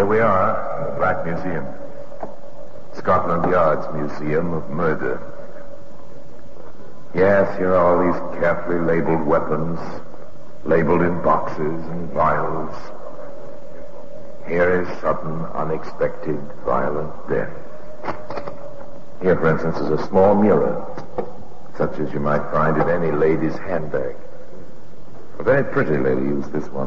we are, in the Black Museum. Scotland Yard's Museum of Murder. Yes, here are all these carefully labeled weapons, labeled in boxes and vials. Here is sudden, unexpected, violent death. Here, for instance, is a small mirror, such as you might find in any lady's handbag. A very pretty lady used this one.